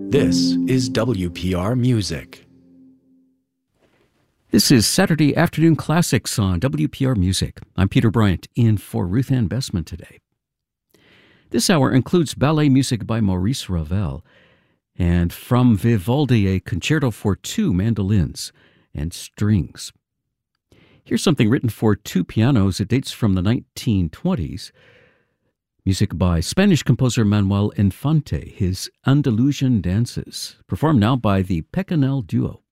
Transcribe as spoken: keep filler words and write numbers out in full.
This is W P R Music. This is Saturday Afternoon Classics on W P R Music. I'm Peter Bryant, in for Ruth Ann Bessman today. This hour includes ballet music by Maurice Ravel, and from Vivaldi, a concerto for two mandolins and strings. Here's something written for two pianos. It dates from the nineteen twenties. Music by Spanish composer Manuel Infante, his Andalusian dances, performed now by the Pecanel Duo.